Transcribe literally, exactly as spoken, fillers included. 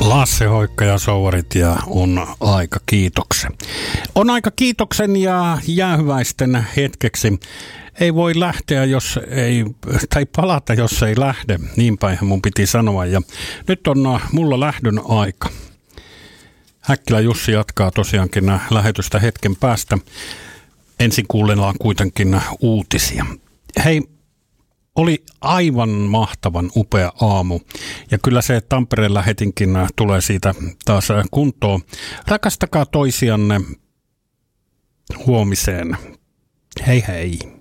Lasse Hoikka ja Souvarit ja on aika kiitoksen. On aika kiitoksen ja jäähyväisten hetkeksi. Ei voi lähteä, jos ei, tai palata, jos ei lähde. Niinpäin mun piti sanoa. Ja nyt on mulla lähdön aika. Häkkilä Jussi jatkaa tosiaankin lähetystä hetken päästä. Ensin kuunnellaan kuitenkin uutisia. Hei, oli aivan mahtavan upea aamu. Ja kyllä se Tampereen lähetinkin tulee siitä taas kuntoon. Rakastakaa toisianne huomiseen. Hei hei.